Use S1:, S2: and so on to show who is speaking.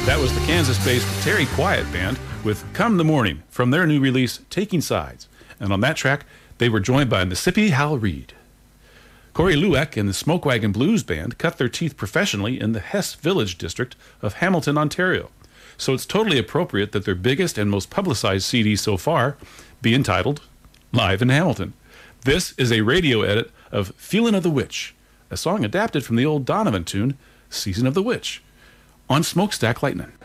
S1: That was the Kansas-based Terry Quiet Band with Come the Morning from their new release, Taking Sides. And on that track, they were joined by Mississippi Hal Reed. Corey Lueck and the Smoke Wagon Blues Band cut their teeth professionally in the Hess Village district of Hamilton, Ontario. So it's totally appropriate that their biggest and most publicized CD so far be entitled Live in Hamilton. This is a radio edit of Feelin' of the Witch, a song adapted from the old Donovan tune, Season of the Witch, on Smokestack Lightning.